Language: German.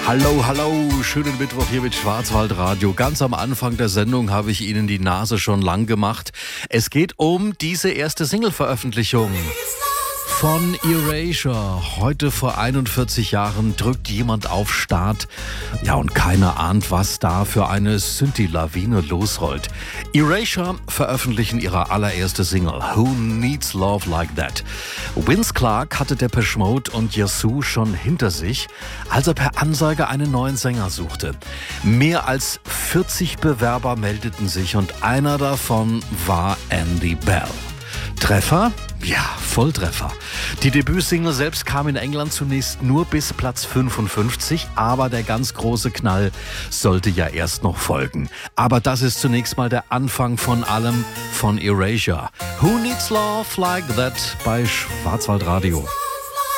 Hallo, hallo, schönen Mittwoch hier mit Schwarzwaldradio. Ganz am Anfang der Sendung habe ich Ihnen die Nase schon lang gemacht. Es geht um diese erste Single-Veröffentlichung von Erasure. Heute vor 41 Jahren drückt jemand auf Start. Ja, und keiner ahnt, was da für eine Synthi-Lawine losrollt. Erasure veröffentlichen ihre allererste Single, Who Needs Love Like That? Vince Clarke hatte Depeche Mode und Yazoo schon hinter sich, als er per Anzeige einen neuen Sänger suchte. Mehr als 40 Bewerber meldeten sich und einer davon war Andy Bell. Treffer? Ja, Volltreffer. Die Debütsingle selbst kam in England zunächst nur bis Platz 55, aber der ganz große Knall sollte ja erst noch folgen. Aber das ist zunächst mal der Anfang von allem von Erasure. Who Needs Love Like That bei Schwarzwaldradio.